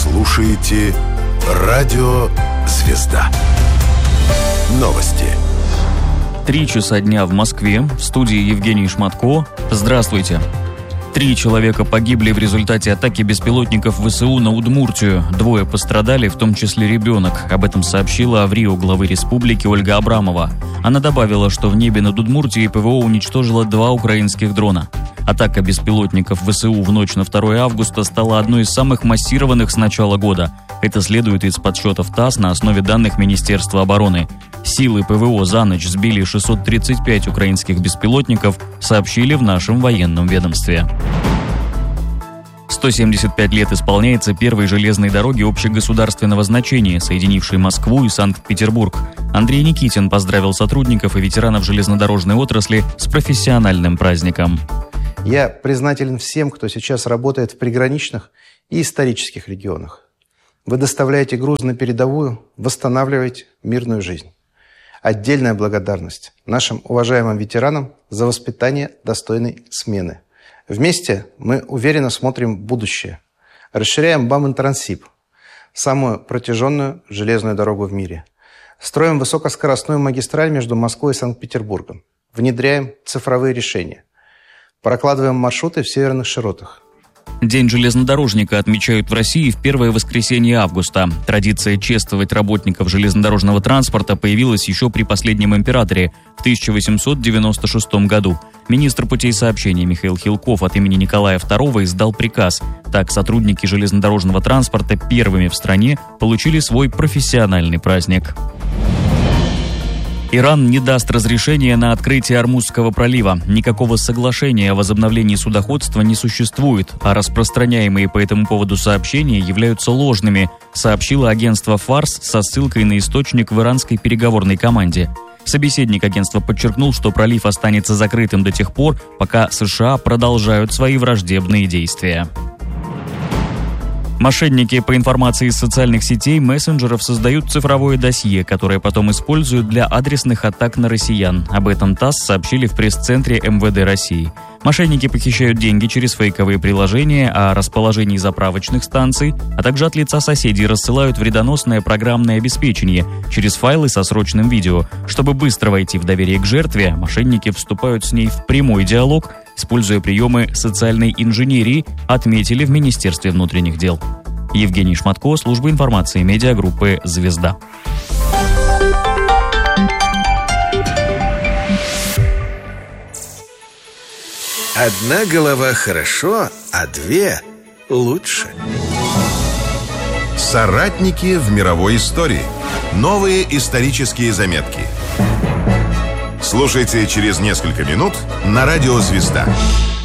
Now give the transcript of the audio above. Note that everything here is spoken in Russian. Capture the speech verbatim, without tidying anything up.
слушаете Радио «Звезда». Новости. Три часа дня в Москве. В студии Евгений Шматко. Здравствуйте. Три человека погибли в результате атаки беспилотников ВСУ на Удмуртию. Двое пострадали, в том числе ребенок. Об этом сообщила в Рио главы республики Ольга Абрамова. Она добавила, что в небе над Удмуртией ПВО уничтожило два украинских дрона. Атака беспилотников ВСУ в ночь на второе августа стала одной из самых массированных с начала года. Это следует из подсчетов ТАСС на основе данных Министерства обороны. Силы ПВО за ночь сбили шестьсот тридцать пять украинских беспилотников, сообщили в нашем военном ведомстве. сто семьдесят пять лет исполняется первой железной дороги общегосударственного значения, соединившей Москву и Санкт-Петербург. Андрей Никитин поздравил сотрудников и ветеранов железнодорожной отрасли с профессиональным праздником. Я признателен всем, кто сейчас работает в приграничных и исторических регионах. Вы доставляете груз на передовую, восстанавливаете мирную жизнь. Отдельная благодарность нашим уважаемым ветеранам за воспитание достойной смены. Вместе мы уверенно смотрим в будущее. Расширяем Бауман-Транссиб, самую протяженную железную дорогу в мире. Строим высокоскоростную магистраль между Москвой и Санкт-Петербургом. Внедряем цифровые решения. Прокладываем маршруты в северных широтах. День железнодорожника отмечают в России в первое воскресенье августа. Традиция чествовать работников железнодорожного транспорта появилась еще при последнем императоре в тысяча восемьсот девяносто шестом году. Министр путей сообщения Михаил Хилков от имени Николая второго издал приказ. Так сотрудники железнодорожного транспорта первыми в стране получили свой профессиональный праздник. Иран не даст разрешения на открытие Ормузского пролива. Никакого соглашения о возобновлении судоходства не существует, а распространяемые по этому поводу сообщения являются ложными, сообщило агентство «Фарс» со ссылкой на источник в иранской переговорной команде. Собеседник агентства подчеркнул, что пролив останется закрытым до тех пор, пока США продолжают свои враждебные действия. Мошенники по информации из социальных сетей, мессенджеров создают цифровое досье, которое потом используют для адресных атак на россиян. Об этом ТАСС сообщили в пресс-центре эм вэ дэ России. Мошенники похищают деньги через фейковые приложения о расположении заправочных станций, а также от лица соседей рассылают вредоносное программное обеспечение через файлы со срочным видео. Чтобы быстро войти в доверие к жертве, мошенники вступают с ней в прямой диалог, используя приемы социальной инженерии, отметили в Министерстве внутренних дел. Евгений Шматко, служба информации медиагруппы «Звезда». Одна голова хорошо, а две лучше. Соратники в мировой истории. Новые исторические заметки. Слушайте через несколько минут на радио «Звезда».